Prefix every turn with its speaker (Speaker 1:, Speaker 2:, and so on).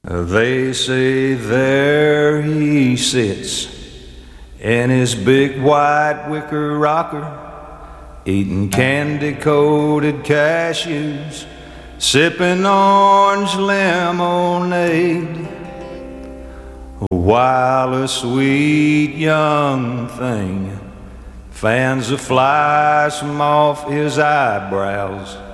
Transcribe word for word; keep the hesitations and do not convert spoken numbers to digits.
Speaker 1: They say there he sits in his big white wicker rocker, eating candy-coated cashews, sipping orange lemonade, while a sweet young thing fans the flies from off his eyebrows